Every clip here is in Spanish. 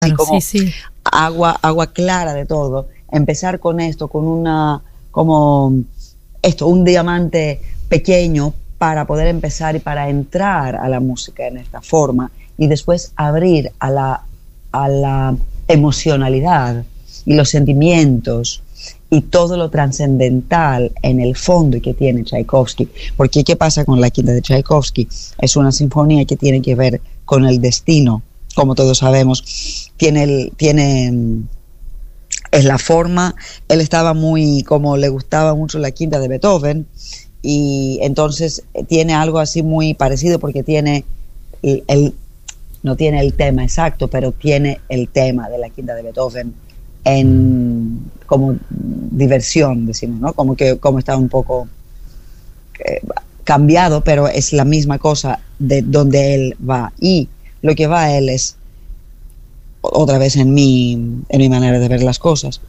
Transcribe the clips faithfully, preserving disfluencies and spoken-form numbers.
así como sí, sí. agua, agua clara de todo. Empezar con esto, con una, como esto, un diamante pequeño para poder empezar y para entrar a la música en esta forma y después abrir a la, a la emocionalidad y los sentimientos y todo lo trascendental en el fondo que tiene Tchaikovsky. Porque ¿qué pasa con la quinta de Tchaikovsky? Es una sinfonía que tiene que ver con el destino, como todos sabemos. Tiene, el, tiene es la forma. Él estaba muy, como le gustaba mucho la quinta de Beethoven, y entonces tiene algo así muy parecido, porque tiene el, el no tiene el tema exacto, pero tiene el tema de la quinta de Beethoven en como diversión, decimos, ¿no? Como que como está un poco eh, cambiado, pero es la misma cosa de donde él va. Y lo que va a él es, otra vez en mi, en mi manera de ver las cosas,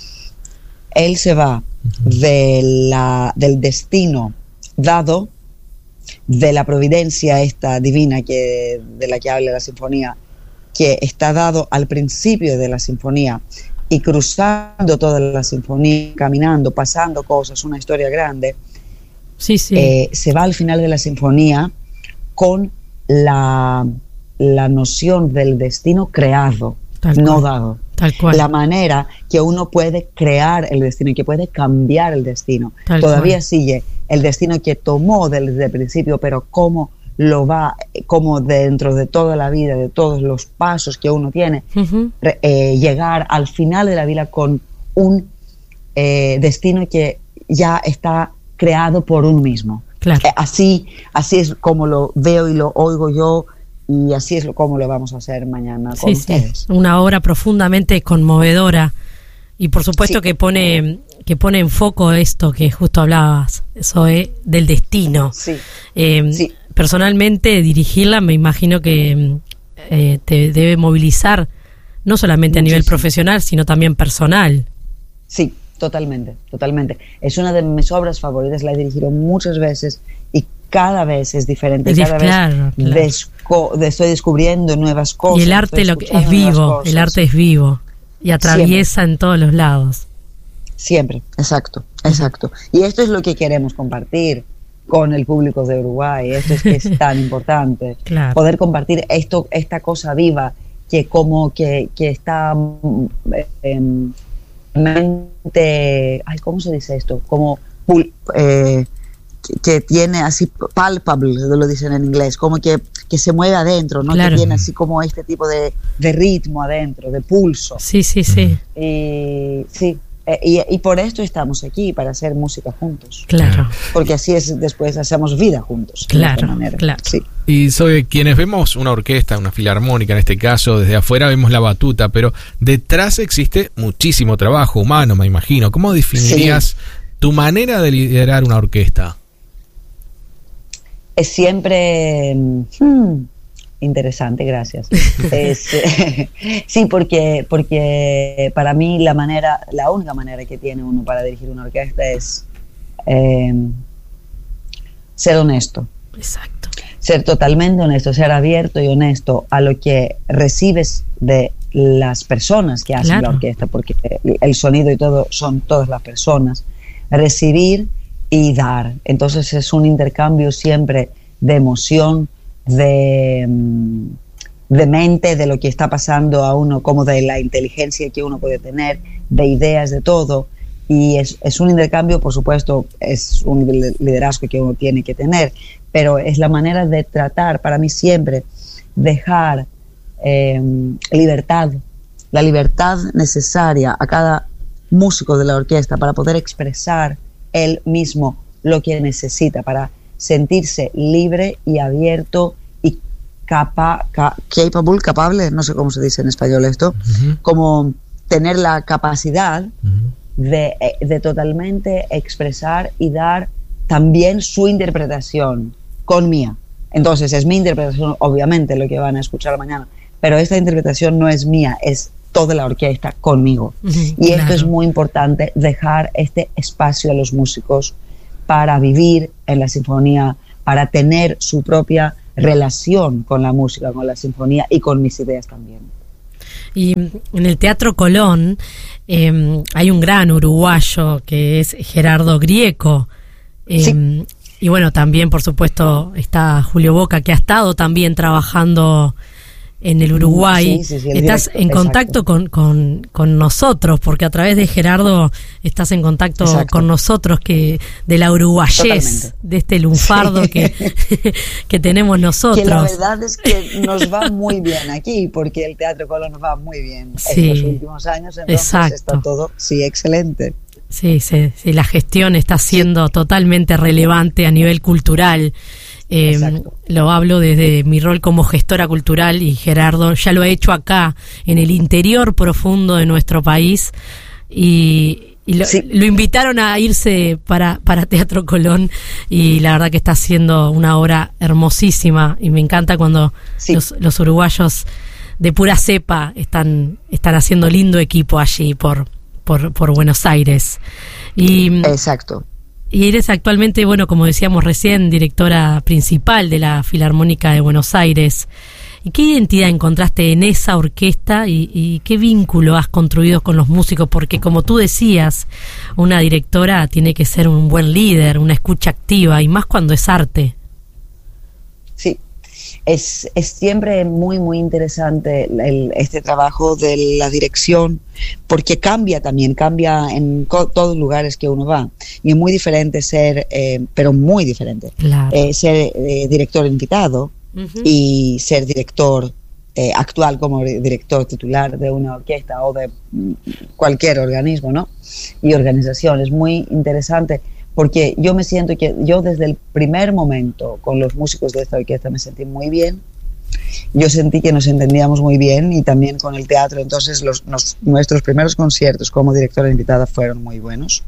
él se va de la, del destino dado, de la providencia esta divina que, de la que habla la sinfonía, que está dado al principio de la sinfonía, y cruzando toda la sinfonía, caminando, pasando cosas, una historia grande. Sí, sí. Eh, se va al final de la sinfonía con la, la noción del destino creado, Tal no cual. dado. Tal cual. La manera que uno puede crear el destino y que puede cambiar el destino. Tal Todavía cual. sigue el destino que tomó desde el principio, pero cómo lo va, como dentro de toda la vida, de todos los pasos que uno tiene, Uh-huh. eh, llegar al final de la vida con un eh, destino que ya está creado por uno mismo. Claro. Eh, así, así es como lo veo y lo oigo yo, y así es lo, como lo vamos a hacer mañana con Sí, ustedes. sí. Una obra profundamente conmovedora, y por supuesto Sí. que pone que pone en foco esto que justo hablabas, eso es del destino. Sí. Eh, Sí. Personalmente, dirigirla me imagino que eh, te debe movilizar, no solamente a nivel Muchísimo. profesional, sino también personal. Sí, totalmente, totalmente. Es una de mis obras favoritas, la he dirigido muchas veces y cada vez es diferente. Es y dif- cada claro, vez claro. desco- de- estoy descubriendo nuevas cosas. Y el arte estoy lo que es escuchando nuevas vivo, cosas. el arte es vivo y atraviesa en todos los lados. Siempre, exacto, exacto. Y esto es lo que queremos compartir con el público de Uruguay. Esto es que es tan importante. Claro. Poder compartir esto, esta cosa viva que como que, que está en mente, ay, ¿cómo se dice esto? Como pul- eh, que, que tiene así palpable, lo dicen en inglés, como que, que se mueve adentro, ¿no? Claro. Que tiene así como este tipo de, de ritmo adentro, de pulso. Sí, sí, sí, Y sí, eh, y, y por esto estamos aquí, para hacer música juntos. claro, Porque así es, después hacemos vida juntos. de esta claro, manera. claro. Sí. Y sobre quienes vemos una orquesta, una filarmónica en este caso, desde afuera vemos la batuta, pero detrás existe muchísimo trabajo humano, me imagino. ¿Cómo definirías Sí. tu manera de liderar una orquesta? Es siempre hmm, interesante, gracias. Es, eh, sí, porque, porque para mí la manera, la única manera que tiene uno para dirigir una orquesta es eh, ser honesto. Exacto. Ser totalmente honesto, ser abierto y honesto a lo que recibes de las personas que hacen Claro. la orquesta, porque el sonido y todo son todas las personas. Recibir y dar. Entonces es un intercambio siempre de emoción, de, de mente, de lo que está pasando a uno, como de la inteligencia que uno puede tener, de ideas, de todo. Y es, es un intercambio, por supuesto, es un liderazgo que uno tiene que tener, pero es la manera de tratar, para mí siempre, dejar eh, libertad, la libertad necesaria a cada músico de la orquesta para poder expresar él mismo lo que necesita, para sentirse libre y abierto y capa, ca, capable, capable, no sé cómo se dice en español esto, Uh-huh. como tener la capacidad Uh-huh. de, de totalmente expresar y dar también su interpretación con mía. Entonces es mi interpretación, obviamente, lo que van a escuchar mañana, pero esta interpretación no es mía, es toda la orquesta conmigo. Uh-huh, y claro. esto es muy importante, dejar este espacio a los músicos para vivir en la sinfonía, para tener su propia relación con la música, con la sinfonía y con mis ideas también. Y en el Teatro Colón eh, hay un gran uruguayo que es Gerardo Grieco. Eh, sí. Y bueno, también por supuesto está Julio Boca, que ha estado también trabajando en el Uruguay. Sí, sí, sí, el estás directo, en contacto con, con, con nosotros, porque a través de Gerardo estás en contacto exacto. con nosotros, que de la uruguayés, totalmente. De este lunfardo sí. que, que tenemos nosotros. Que la verdad es que nos va muy bien aquí, porque el Teatro Colón nos va muy bien sí. en los últimos años, entonces exacto. está todo, sí, excelente. Sí, sí, sí, la gestión está siendo sí. totalmente relevante a nivel cultural. Eh, lo hablo desde mi rol como gestora cultural, y Gerardo ya lo ha hecho acá en el interior profundo de nuestro país, y, y lo, sí. lo invitaron a irse para, para Teatro Colón, y la verdad que está haciendo una obra hermosísima, y me encanta cuando sí. los, los uruguayos de pura cepa están, están haciendo lindo equipo allí por, por, por Buenos Aires. Y, exacto. Y eres actualmente, bueno, como decíamos recién, directora principal de la Filarmónica de Buenos Aires. ¿Y qué identidad encontraste en esa orquesta y, y qué vínculo has construido con los músicos? Porque como tú decías, una directora tiene que ser un buen líder, una escucha activa, y más cuando es arte. Sí, es, es siempre muy, muy interesante el, este trabajo de la dirección, porque cambia también, cambia en co- todos los lugares que uno va. Y es muy diferente ser, eh, pero muy diferente, claro. eh, ser eh, director invitado uh-huh. y ser director eh, actual como director titular de una orquesta o de cualquier organismo, ¿no? Y organización. Es muy interesante, porque yo me siento que yo desde el primer momento con los músicos de esta orquesta me sentí muy bien. Yo sentí que nos entendíamos muy bien, y también con el teatro. Entonces los, nos, nuestros primeros conciertos como directora invitada fueron muy buenos,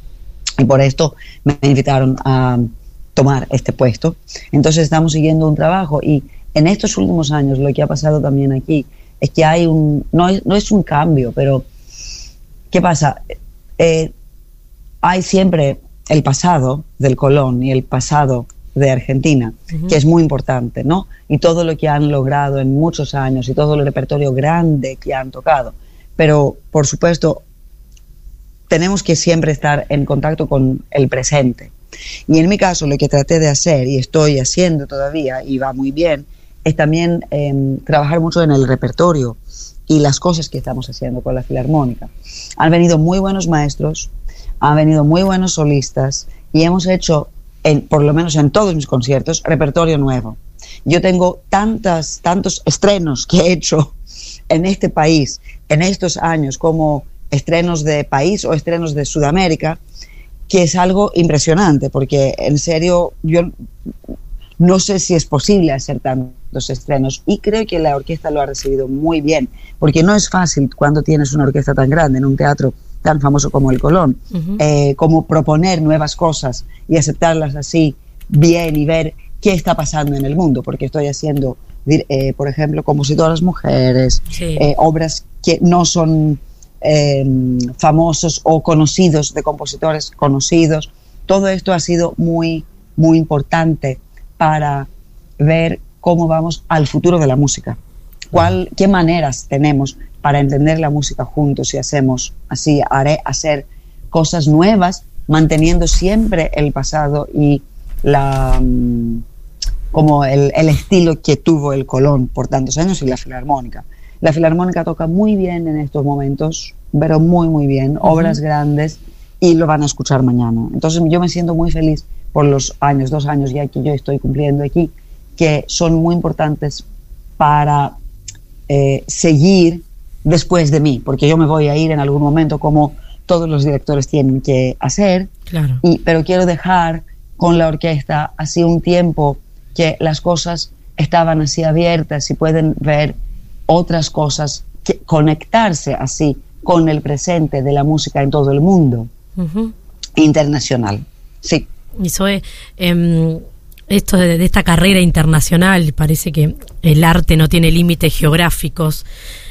y por esto me invitaron a tomar este puesto. Entonces estamos siguiendo un trabajo, y en estos últimos años lo que ha pasado también aquí es que hay un, no es, no es un cambio, pero ¿qué pasa? Eh, hay siempre el pasado del Colón y el pasado de Argentina, uh-huh. que es muy importante, ¿no? Y todo lo que han logrado en muchos años y todo el repertorio grande que han tocado. Pero, por supuesto, tenemos que siempre estar en contacto con el presente. Y en mi caso, lo que traté de hacer, y estoy haciendo todavía, y va muy bien, es también eh, trabajar mucho en el repertorio y las cosas que estamos haciendo con la Filarmónica. Han venido muy buenos maestros, han venido muy buenos solistas, y hemos hecho, en, por lo menos en todos mis conciertos, repertorio nuevo. Yo tengo tantas, tantos estrenos que he hecho en este país, en estos años, como estrenos de país o estrenos de Sudamérica, que es algo impresionante, porque en serio yo no sé si es posible hacer tantos estrenos, y creo que la orquesta lo ha recibido muy bien, porque no es fácil cuando tienes una orquesta tan grande en un teatro tan famoso como el Colón, uh-huh. eh, como proponer nuevas cosas y aceptarlas así bien, y ver qué está pasando en el mundo, porque estoy haciendo, eh, por ejemplo, compositoras mujeres, sí. eh, obras que no son eh, famosos o conocidos, de compositores conocidos. Todo esto ha sido muy, muy importante para ver cómo vamos al futuro de la música. ¿Cuál, qué maneras tenemos para entender la música juntos, si hacemos así, haré hacer cosas nuevas, manteniendo siempre el pasado y la como el, el estilo que tuvo el Colón por tantos años, y la Filarmónica. La Filarmónica toca muy bien en estos momentos, pero muy muy bien, uh-huh. obras grandes, y lo van a escuchar mañana. Entonces yo me siento muy feliz por los años, dos años ya que yo estoy cumpliendo aquí, que son muy importantes para eh, seguir después de mí, porque yo me voy a ir en algún momento, como todos los directores tienen que hacer, claro. y, pero quiero dejar con la orquesta así un tiempo que las cosas estaban así abiertas y pueden ver otras cosas, que conectarse así con el presente de la música en todo el mundo, uh-huh. internacional. Sí. Y Zoe, eh, esto de, de esta carrera internacional, parece que el arte no tiene límites geográficos.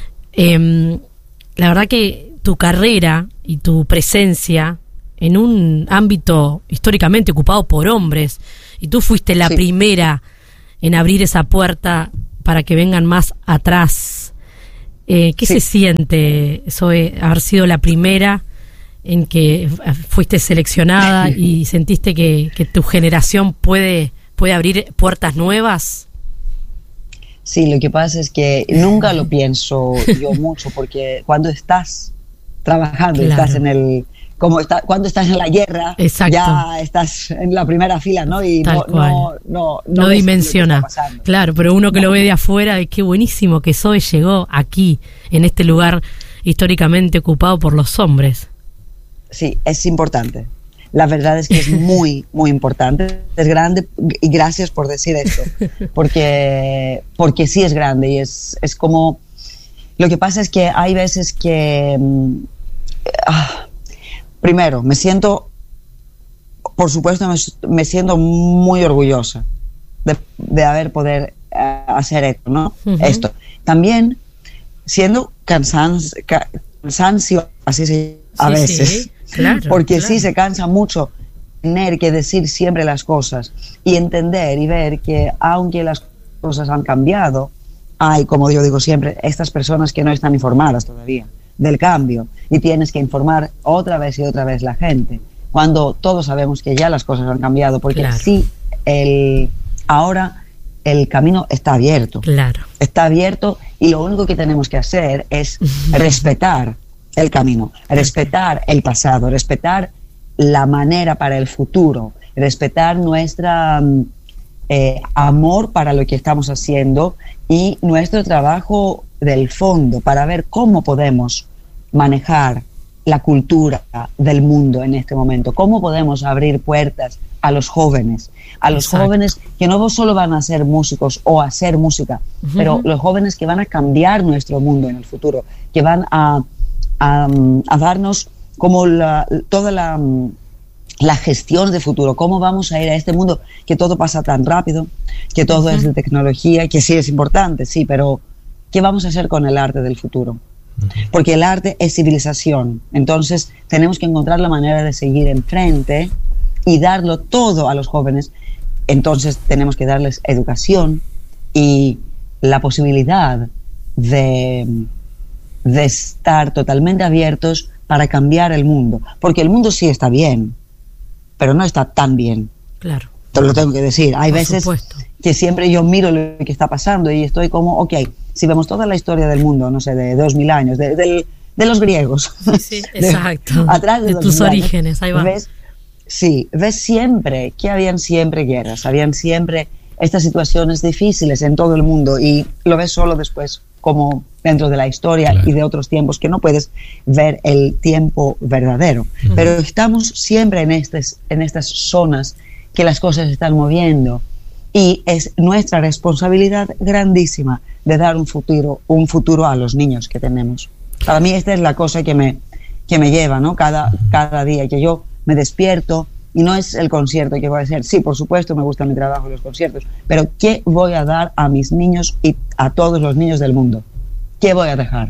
Eh, la verdad que tu carrera y tu presencia en un ámbito históricamente ocupado por hombres, y tú fuiste la sí. primera en abrir esa puerta para que vengan más atrás. Eh, ¿Qué sí. se siente, Zoe, haber sido la primera en que fuiste seleccionada y sentiste que, que tu generación puede, puede abrir puertas nuevas? Sí, lo que pasa es que nunca lo pienso yo mucho, porque cuando estás trabajando, claro. estás en el... Como está, cuando estás en la guerra, exacto. ya estás en la primera fila, ¿no? Y no, no, no, no, no dimensiona. Claro, pero uno que no. lo ve de afuera, qué buenísimo que Zoe llegó aquí, en este lugar históricamente ocupado por los hombres. Sí, es importante. La verdad es que es muy, muy importante. Es grande, y gracias por decir esto, porque, porque sí es grande y es, es como... Lo que pasa es que hay veces que... Ah, primero, me siento, por supuesto, me, me siento muy orgullosa de, de haber poder uh, hacer esto, ¿no? Uh-huh. Esto. También siendo cansancio, cansancio así se a sí, veces, sí, claro, porque claro. sí se cansa mucho tener que decir siempre las cosas y entender y ver que aunque las cosas han cambiado, hay, como yo digo siempre, estas personas que no están informadas todavía del cambio, y tienes que informar otra vez y otra vez la gente, cuando todos sabemos que ya las cosas han cambiado, porque claro. sí, el, ahora el camino está abierto, claro. está abierto, y lo único que tenemos que hacer es respetar el camino, respetar el pasado, respetar la manera para el futuro, respetar nuestra eh, amor para lo que estamos haciendo y nuestro trabajo del fondo para ver cómo podemos manejar la cultura del mundo en este momento, cómo podemos abrir puertas a los jóvenes, a los Exacto. jóvenes que no solo van a ser músicos o a hacer música, uh-huh. pero los jóvenes que van a cambiar nuestro mundo en el futuro, que van a, a, a darnos como la, toda la, la gestión de futuro, cómo vamos a ir a este mundo que todo pasa tan rápido, que todo uh-huh. es de tecnología, que sí es importante, sí, pero ¿qué vamos a hacer con el arte del futuro? Porque el arte es civilización, entonces tenemos que encontrar la manera de seguir enfrente y darlo todo a los jóvenes. Entonces tenemos que darles educación y la posibilidad de, de estar totalmente abiertos para cambiar el mundo, porque el mundo sí está bien, pero no está tan bien. Claro. Te lo tengo que decir. Hay Por veces supuesto. que siempre yo miro lo que está pasando y estoy como, ok, si vemos toda la historia del mundo, no sé, de dos mil años, de, de, de los griegos. Sí, sí, exacto. De, atrás de, de tus orígenes, ahí va. Ves, sí, ves siempre que habían siempre guerras, habían siempre estas situaciones difíciles en todo el mundo y lo ves solo después como dentro de la historia claro. y de otros tiempos que no puedes ver el tiempo verdadero. Uh-huh. Pero estamos siempre en, estes, en estas zonas que las cosas se están moviendo y es nuestra responsabilidad grandísima de dar un futuro, un futuro a los niños que tenemos. Para mí esta es la cosa que me, que me lleva, ¿no? Cada, cada día que yo me despierto y no es el concierto que voy a hacer. Sí, por supuesto me gusta mi trabajo y los conciertos, pero ¿qué voy a dar a mis niños y a todos los niños del mundo? ¿Qué voy a dejar?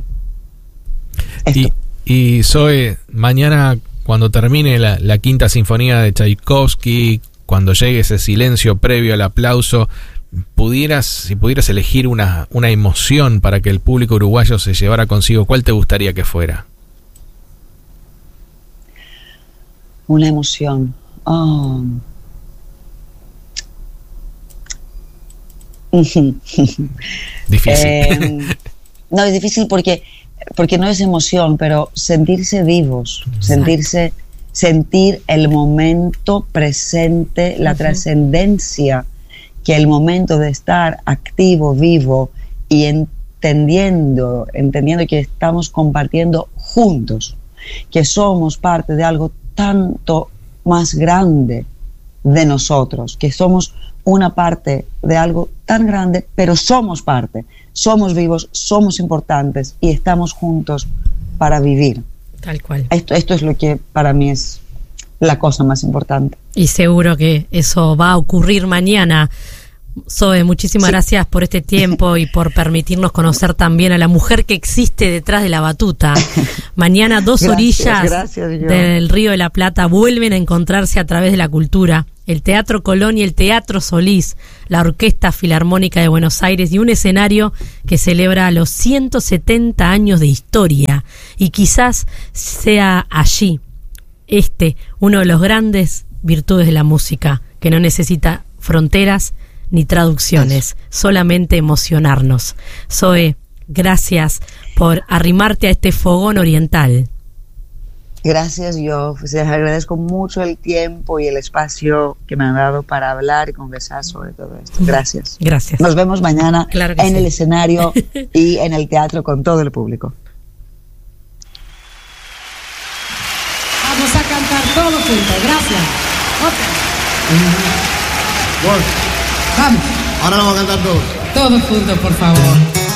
Esto. Y, y Zoe, mañana cuando termine la, la quinta sinfonía de Tchaikovsky, cuando llegue ese silencio previo al aplauso, pudieras, si pudieras elegir una, una emoción para que el público uruguayo se llevara consigo, ¿cuál te gustaría que fuera? Una emoción. Oh. Difícil. Eh, no, es difícil porque, porque no es emoción, pero sentirse vivos, Exacto. sentirse... sentir el momento presente, la uh-huh. trascendencia que el momento de estar activo, vivo y entendiendo, entendiendo que estamos compartiendo juntos, que somos parte de algo tanto más grande de nosotros, que somos una parte de algo tan grande, pero somos parte, somos vivos, somos importantes y estamos juntos para vivir. Tal cual. Esto, esto es lo que para mí es la cosa más importante. Y seguro que eso va a ocurrir mañana. Zoe, muchísimas sí. gracias por este tiempo y por permitirnos conocer también a la mujer que existe detrás de la batuta. Mañana dos gracias, orillas gracias, del Río de la Plata vuelven a encontrarse a través de la cultura. el Teatro Colón y el Teatro Solís, la Orquesta Filarmónica de Buenos Aires y un escenario que celebra los ciento setenta años de historia. Y quizás sea allí, este, uno de los grandes virtudes de la música, que no necesita fronteras ni traducciones, solamente emocionarnos. Zoe, gracias por arrimarte a este fogón oriental. Gracias, yo les agradezco mucho el tiempo y el espacio que me han dado para hablar y conversar sobre todo esto. Gracias. Gracias. Nos vemos mañana claro en sí. el escenario y en el teatro con todo el público. Vamos a cantar todos juntos. Gracias. Okay. Bueno, Vamos. ahora vamos a cantar todos. Todos juntos, por favor.